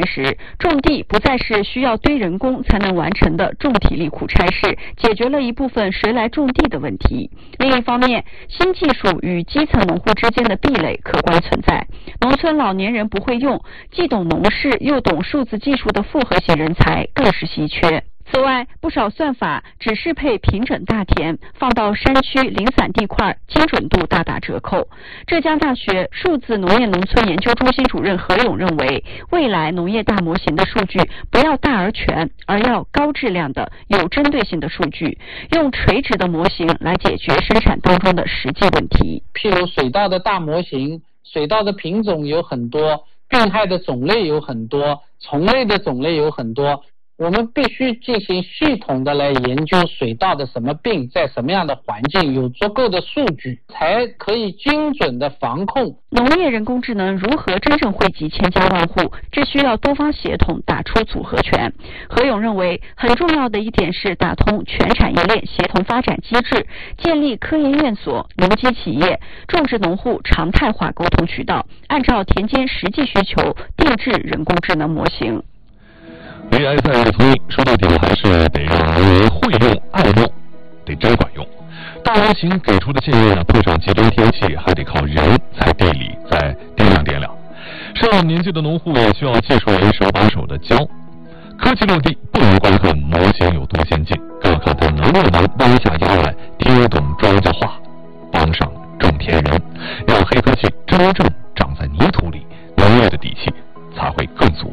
时，种地不再是需要堆人工才能完成的重体力苦差事，解决了一部分谁来种地的问题。另一方面，新技术与基层农户之间的壁垒客观存在，农村老年人不会用，既懂农事又懂数字技术的复合型人才更是稀缺。此外，不少算法只适配平整大田，放到山区零散地块，精准度大打折扣。浙江大学数字农业农村研究中心主任何勇认为，未来农业大模型的数据不要大而全，而要高质量的、有针对性的数据，用垂直的模型来解决生产当中的实际问题。 譬如水稻的大模型，水稻的品种有很多，病害的种类有很多，虫类的种类有很多。我们必须进行系统的来研究水稻的什么病，在什么样的环境，有足够的数据，才可以精准的防控。 农业人工智能如何真正惠及千家万户，这需要多方协同，打出组合拳。何勇认为，很重要的一点是打通全产业链协同发展机制，建立科研院所、农机企业、种植农户常态化沟通渠道，按照田间实际需求定制人工智能模型。 AI 在从说到底还是得让人会用、爱用，得真管用。大模型给出的建议呢，配上极端天气，还得靠人在地里再掂量。上了年纪的农户也需要技术人手把手的教。科技落地不能光看模型有多先进，更要看它能不能弯下腰来听懂庄稼话，帮上种田人，让黑科技真正长在泥土里，农业的底气才会更足。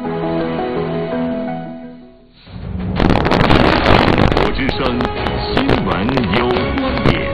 之声新闻有观点。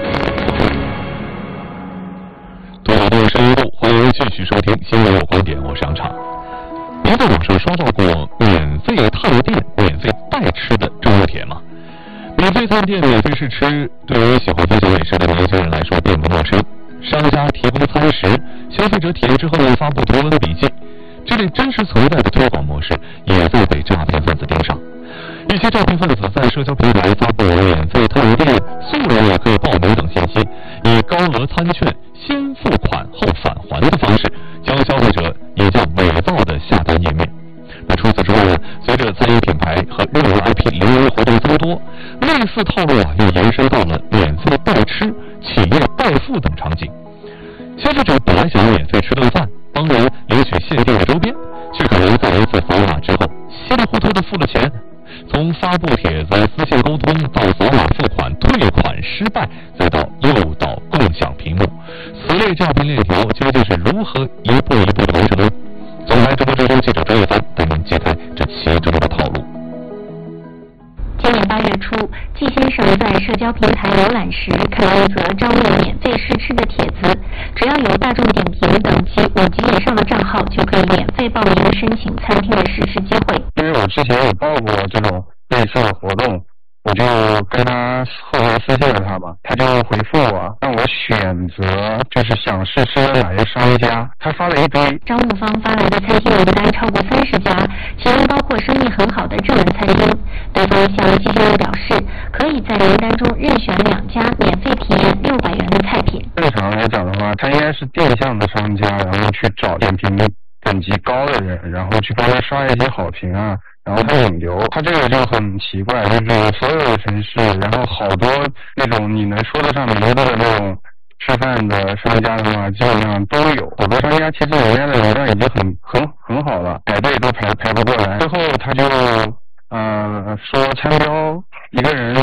多少度声音度，欢迎继续收听新闻有观点，我是杨畅。您在网上刷到过免费探店、免费代吃的种热帖吗？免费探店、免费试吃，对于喜欢分享美食的年轻人来说并不陌生。商家提供餐食，消费者体验之后发布图文笔记，这类真实存在的推广模式也在被诈骗分子盯上。一些诈骗分子在社交平台发布免费探店、素人也可以报名等信息，以高额餐券、先付款后返还的方式，将消费者也叫伪造的下单页面。那除此之外呢，随着餐饮品牌和热门 IP 联营活动增多，类似套路又延伸到了免费代吃、企业代付等场景。消费者本来想要免费吃顿饭，帮人领取限定的周边，却可能在一次扫码之后稀里糊涂的付了钱。从发布帖子、私信沟通到扫码付款、退款失败，再到诱导共享屏幕，此类诈骗链条究竟是如何一步一步的完成呢？总台直播之中，记者张月帆带您揭开这其中的套路。 今年8月初，季先生在社交平台浏览时看到一则招募免费试吃的帖子，只要有大众点评等级5级以上的账号，就可以免费报名申请餐厅的试吃机会。 因为我之前有报过这种类似的活动，我就跟他后来私信了他嘛，他就回复我，让我选择就是想试吃的哪些商家，他发了一堆。 招募方发来的餐厅名单超过30家，其中包括生意很好的热门餐厅。对方向季先生表示，可以在名单中任选2家，免费体验600元的菜品。 正常来讲的话，他应该是定向的商家，然后去找点评等级高的人，然后去帮他刷一些好评啊，然后他引流。他这个就很奇怪，就是所有的城市，然后好多那种你能说得上名字的那种吃饭的商家的话，基本上都有。好多商家其实人家的流量已经很好了，排队都排不过来。最后他就说餐标一个人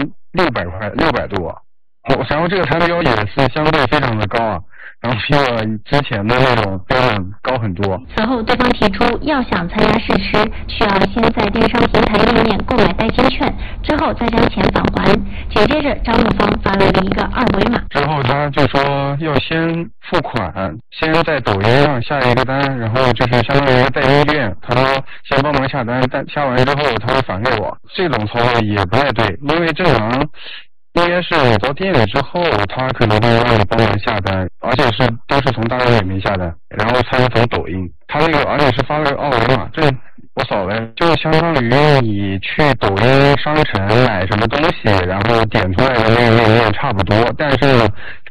600多，然后这个餐标也是相对非常的高啊，然后比我之前的那种标准高很多。 此后对方提出，要想参加试吃，需要先在电商平台页面购买代金券，之后再将钱返还。紧接着招募方发来了一个2维码， 之后他就说要先付款，先在抖音上下一个单，然后就是相当于一个代金券，他说先帮忙下单，但下完之后他会返给我。这种操作也不太对，因为正常应该是我到店里之后，他可能会让你帮忙下单，而且都是从大众点评下单，然后才是从抖音。他那个而且是发了个2维码，这我扫了，就相当于你去抖音商城买什么东西，然后点出来的那个页面差不多，但是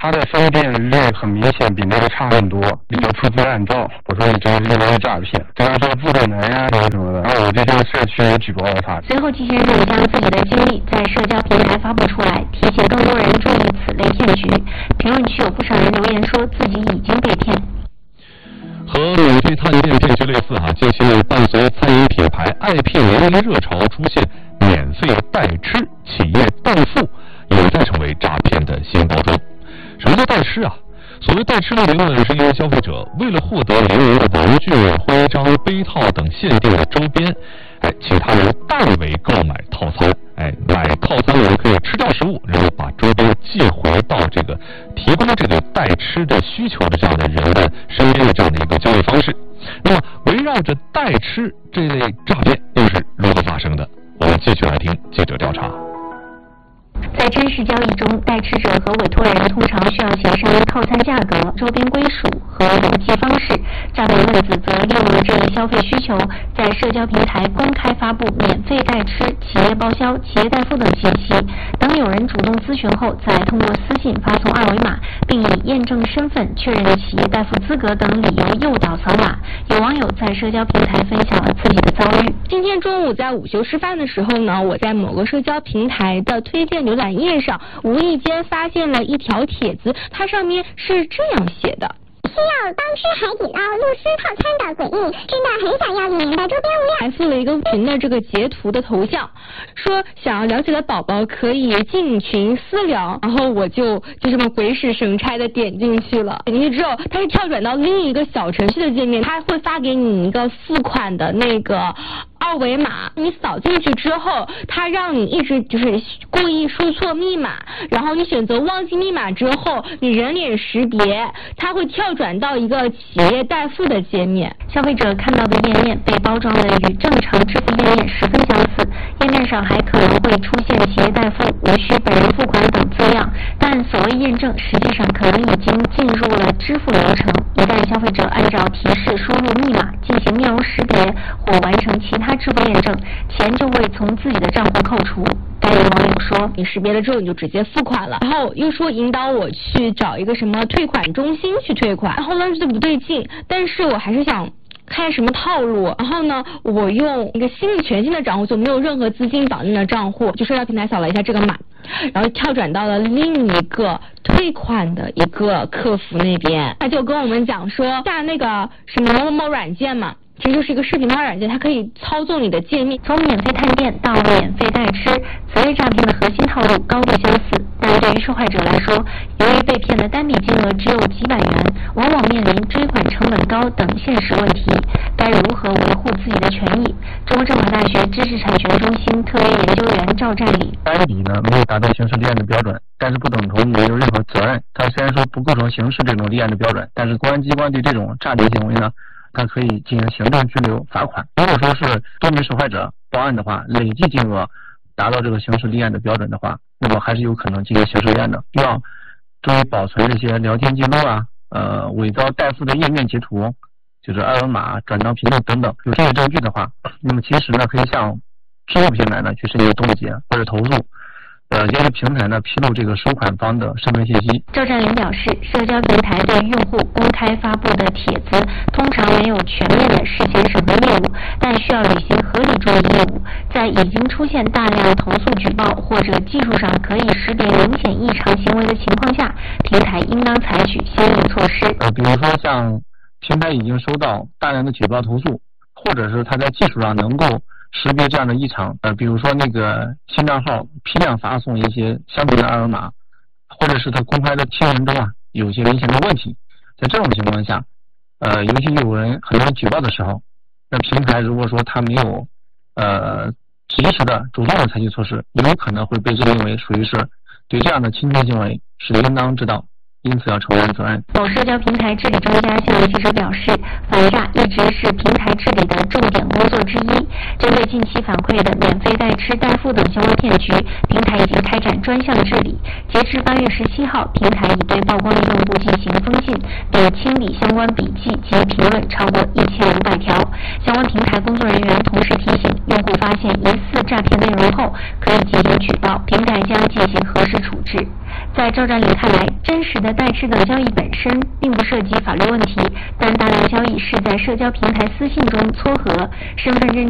它的分辨率很明显比那个差很多，比较粗制滥造。我说你这是因为诈骗，这样说不可能呀，什么的。然后我就向社区举报了他。 随后季先生将自己的经历在社交平台发布出来，提醒更多人注意此类骗局。评论区有不少人留言说自己已经被骗。 和免费探店骗局类似近期伴随餐饮品牌爱骗联名热潮出现免费代吃、企业代付，也在成为诈骗的新包装。什么叫代吃啊？所谓代吃的理论是因为消费者为了获得联名的玩具、徽章、杯套等限定的周边，请他人代为购买套餐，买套餐的人可以吃掉食物，然后把周边寄回到这个提供这个代吃的需求的这样的人的身边的这样的一个交易方式。那么围绕着代吃这类诈骗又是如何发生的？我们继续来听记者调查。 在真实交易中，代吃者和委托人通常需要协商套餐价格、周边归属和邮寄方式。诈骗分子则利用了这一消费需求，在社交平台公开发布免费代吃、企业报销、企业代付等信息。等有人主动咨询后，再通过私信发送二维码，并以验证身份、确认企业代付资格等理由诱导扫码。有网友在社交平台分享了自己的遭遇。 今天中午在午休吃饭的时候呢，我在某个社交平台的推荐浏览页上无意间发现了一条帖子，它上面是这样写的： 需要当吃海底捞露丝套餐的诡异，真的很想要你们的周边物料。 还附了一个群的这个截图的头像，说想要了解的宝宝可以进群私聊。然后我就这么鬼使神差的点进去了，点进去之后，它是跳转到另一个小程序的界面，它会发给你一个付款的那个二维码，你扫进去之后，它让你一直故意输错密码，然后你选择忘记密码之后，你人脸识别，它会跳转到一个企业代付的界面。 消费者看到的页面被包装的与正常支付页面十分相似，页面上还可能会出现企业代付、无需本人付款等字样，但所谓验证实际上可能已经进入了支付流程。一旦消费者按照提示输入密码进行面容识别或完成其他支付验证，钱就会从自己的账户扣除。该有网友说， 你识别了之后你就直接付款了，然后又说引导我去找一个什么退款中心去退款，然后呢就不对劲，但是我还是想看什么套路，然后呢我用一个全新的账户，就没有任何资金绑定的账户，就社交平台扫了一下这个码，然后跳转到了另一个退款的一个客服那边，他就跟我们讲说下那个什么某某软件嘛，其实就是一个视频通话软件，它可以操纵你的界面。 从免费探店到免费代吃，此类诈骗的核心套路高度相似，但对于受害者来说，由于被骗的单笔金额只有几百元，往往面临追款成本高等现实问题。该如何维护自己的权益？中国政法大学知识产权中心特约研究员赵占理： 单笔呢没有达到刑事立案的标准，但是不等同没有任何责任。它虽然说不构成刑事这种立案的标准，但是公安机关对这种诈骗行为呢，它可以进行行政拘留、罚款。如果说是多名受害者报案的话，累计金额达到这个刑事立案的标准的话，那么还是有可能进行刑事立案的。要注意保存这些聊天记录啊，伪造代付的页面截图，就是二维码、转账频率等等。有这些证据的话，那么其实呢可以向支付平台呢去申请冻结或者投诉。要求平台呢披露这个收款方的身份信息。 赵占林表示，社交平台对用户公开发布的帖子通常没有全面的事先审核业务，但需要履行合理注意义务。在已经出现大量投诉举报或者技术上可以识别明显异常行为的情况下，平台应当采取相应措施。 比如说像平台已经收到大量的举报投诉，或者是它在技术上能够识别这样的异常，比如说那个新账号批量发送一些相同的二维码，或者是它公开的贴文中有些明显的问题，在这种情况下，尤其有很多人举报的时候，那平台如果说它没有及时的主动的采取措施，有可能会被认为属于是对这样的侵权行为是应当知道，因此要承担责任。 某社交平台治理专家向记者表示，反诈一直是平台治理的重点工作之一。针对近期反馈的免费代吃代付等相关骗局，平台已经开展专项治理。截至8月17号，平台已对曝光的用户进行封禁，并清理相关笔记及评论超过1500条。相关平台工作人员同时提醒，用户发现疑似诈骗内容后，可以进行举报，平台将进行核实处置。 在赵占领看来，真实的代吃等交易本身并不涉及法律问题，但大量交易是在社交平台私信中撮合、身份认